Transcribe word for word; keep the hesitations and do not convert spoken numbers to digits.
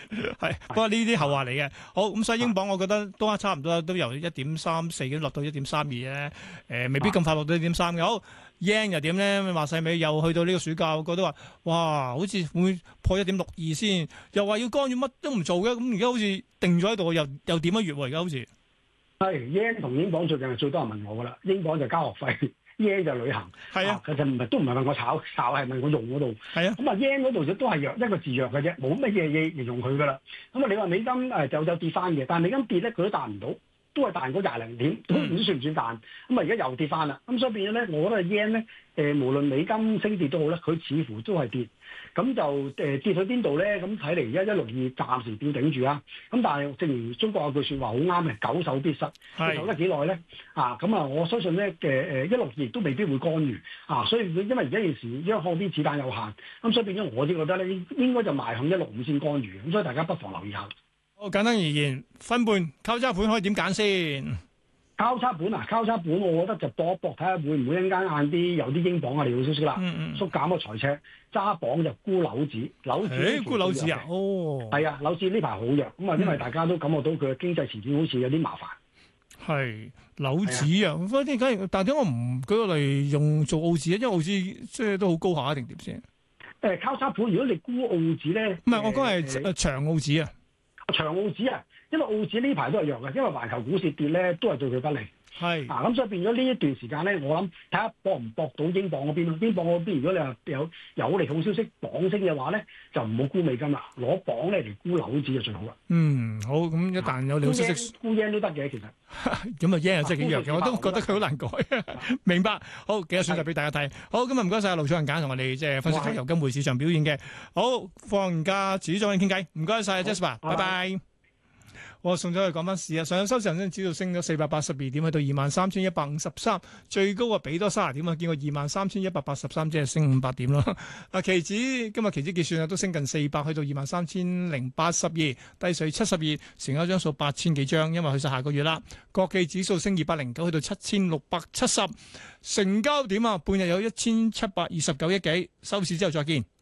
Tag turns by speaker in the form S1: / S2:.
S1: 係，不過呢啲後話嚟嘅。好，咁所以英鎊我覺得都差唔多，都由一點三四已經落到一點三二咧。誒，未必咁快落到一點三嘅。好 yen 又點咧？話晒尾又去到呢個暑假，我覺得話哇，好似會破一點六二先，又話要干預乜都唔做嘅。咁而家好似定咗喺度，又又點一月喎？而家好似
S2: 係 yen 同英鎊最近係最多人問我噶啦，英鎊就交學費。yen 就旅行，
S1: 係啊，
S2: 其實唔係都唔係問我炒炒，係問我用嗰度。係啊，咁啊 yen 嗰度就都係弱一個字弱嘅啫，冇乜嘢嘢形容佢噶啦。咁啊，你話美金誒就就跌翻嘅，但係美金跌咧佢都彈唔到，都係彈嗰廿零點，都唔知算唔算彈。咁啊而家又跌翻啦，咁所以變咗咧，我覺得 yen 咧誒無論美金升跌都好咧，佢似乎都係跌。咁就誒、呃、跌去邊度咧？咁睇嚟而家一六二暫時吊頂住啊！咁但係正如中國有句説話好啱嘅，久守必失。佢守得幾耐咧？啊咁啊！我相信咧嘅誒一六二亦都未必會干預啊！所以因為而家件事央行啲子彈有限，咁所以變咗我只覺得咧應該就邁向一六五先干預。咁所以大家不妨留意下。
S1: 好簡單而言，分半交叉盤可以點揀先？
S2: 交叉盤啊，交叉盤，我覺得就搏一搏，睇下會唔會一陣間晏啲有啲英鎊啊利好消息啦，
S1: 嗯嗯
S2: 縮減個財赤，揸鎊就沽樓指，樓指
S1: 誒沽樓指啊，哦，
S2: 係啊，樓指呢排好弱，咁啊，因為大家都感覺到佢嘅經濟前景好似有啲麻煩。
S1: 係樓指啊，嗰啲梗係，但係點解我唔舉個例用做澳紙啊？因為澳紙即係都好高下，定點先？
S2: 誒交叉盤，如果你沽澳紙咧，
S1: 唔係我講係誒長澳紙啊，
S2: 長澳紙啊。因為澳紙呢排都係弱嘅，因為環球股市跌咧，都係對佢不利。係啊，咁所以變咗呢一段時間咧，我諗睇下搏唔搏到英鎊嗰邊咯。英鎊嗰邊如果你話有有利好消息鎊升嘅話咧，就唔好沽美金啦，攞鎊咧嚟沽樓紙就最好啦。嗯，好，咁一旦有利好消息，沽 yen 都得嘅其實。咁啊 yen 又真係幾弱嘅，我都覺得佢好難改。明白，好，幾個選擇俾大家睇。好，今日唔該晒盧楚仁簡同我哋即係分析翻油金匯市場表現嘅。好，放假遲啲再傾偈。唔該晒 Jasper，拜拜。我送咗去講翻市啊，上週收市咧指數升咗四百八十二點，去到二萬三千一百五十三，最高啊俾多三十點啊，見過二萬三千一百八十三，即係升五百點咯。啊，期指今日期指結算啊，都升近四百，去到二萬三千零八十二，低水七十二，成交張數八千幾張，因為去晒下個月啦。國企指數升二百零九，去到七千六百七十，成交點啊，半日有一千七百二十九億幾，收市之後再見。